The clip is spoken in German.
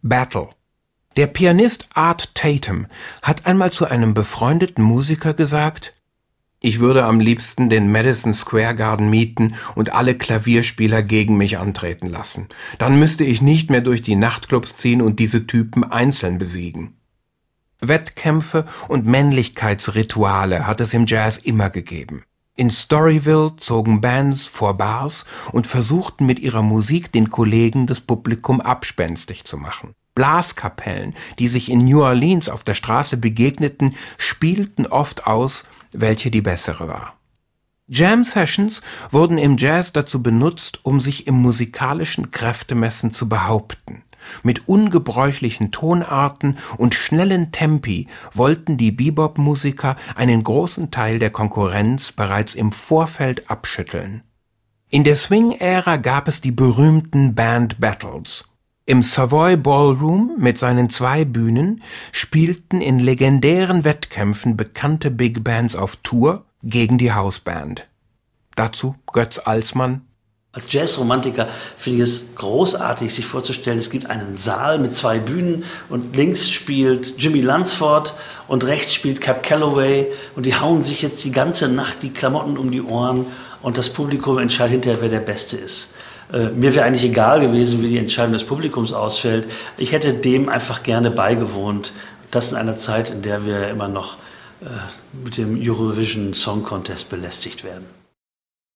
Battle. Der Pianist Art Tatum hat einmal zu einem befreundeten Musiker gesagt: Ich würde am liebsten den Madison Square Garden mieten und alle Klavierspieler gegen mich antreten lassen. Dann müsste ich nicht mehr durch die Nachtclubs ziehen und diese Typen einzeln besiegen. Wettkämpfe und Männlichkeitsrituale hat es im Jazz immer gegeben. In Storyville zogen Bands vor Bars und versuchten mit ihrer Musik den Kollegen das Publikum abspenstig zu machen. Blaskapellen, die sich in New Orleans auf der Straße begegneten, spielten oft aus, welche die bessere war. Jam-Sessions wurden im Jazz dazu benutzt, um sich im musikalischen Kräftemessen zu behaupten. Mit ungebräuchlichen Tonarten und schnellen Tempi wollten die Bebop-Musiker einen großen Teil der Konkurrenz bereits im Vorfeld abschütteln. In der Swing-Ära gab es die berühmten Band Battles. Im Savoy Ballroom mit seinen 2 Bühnen spielten in legendären Wettkämpfen bekannte Big Bands auf Tour gegen die Hausband. Dazu Götz Alsmann. Als Jazzromantiker finde ich es großartig, sich vorzustellen, es gibt einen Saal mit 2 Bühnen und links spielt Jimmy Lunsford und rechts spielt Cab Calloway und die hauen sich jetzt die ganze Nacht die Klamotten um die Ohren und das Publikum entscheidet hinterher, wer der Beste ist. Mir wäre eigentlich egal gewesen, wie die Entscheidung des Publikums ausfällt. Ich hätte dem einfach gerne beigewohnt. Das in einer Zeit, in der wir immer noch mit dem Eurovision Song Contest belästigt werden.